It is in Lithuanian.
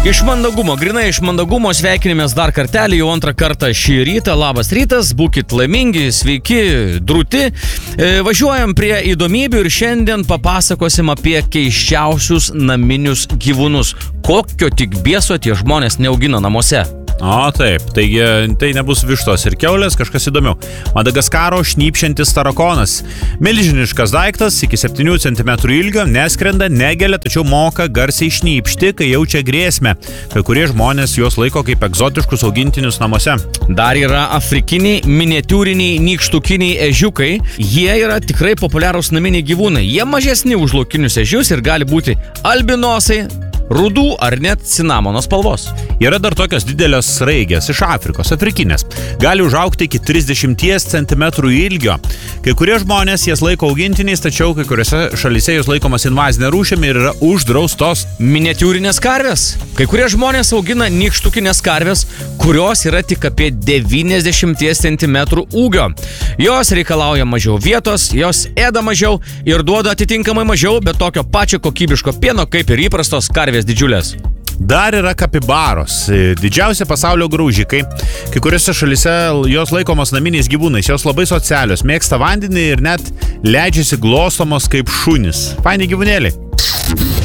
Iš mandagumo, grinai iš mandagumo sveikinimės dar kartelį, jau antrą kartą šį rytą. Labas rytas, būkit laimingi, sveiki, drūti. Važiuojam prie įdomybių ir šiandien papasakosim apie keisčiausius naminius gyvūnus. Kokio tik bieso tie žmonės neaugina namuose. O taip, taigi tai nebus vištos ir kiaulės, kažkas įdomiau. Madagaskaro šnypšiantis tarakonas. Milžiniškas daiktas, iki 7 cm ilgio, neskrenda, negelia, tačiau moka garsiai šnypšti, kai jaučia grėsmę. Kai kurie žmonės juos laiko kaip egzotiškus augintinius namuose. Dar yra afrikiniai, miniatiūriniai, nykštukiniai ežiukai. Jie yra tikrai populiarūs naminiai gyvūnai. Jie mažesni už laukinius ežius ir gali būti albinosai, rudų ar net cinamono spalvos. Yra dar tokios didelės sraigės iš Afrikos, afrikinės. Gali užaugti iki 30 cm ilgio. Kai kurie žmonės jas laiko augintiniais, tačiau kai kuriuose šalyse jos laikomas invazinė rūšimi ir yra uždraustos. Miniatiūrinės karvės. Kai kurie žmonės augina nykštukinės karvės, kurios yra tik apie 90 cm ūgio. Jos reikalauja mažiau vietos, jos ėda mažiau ir duoda atitinkamai mažiau, bet tokio pačio kokybiško pieno kaip ir įprastos karvės didžiulės. Dar yra kapibaros, didžiausia pasaulio graužikai. Kai kuriuose šalyse jos laikomos naminiais gyvūnais, jos labai socialios, mėgsta vandenį ir net leidžiasi glostomos kaip šunys. Faini gyvūnėliai.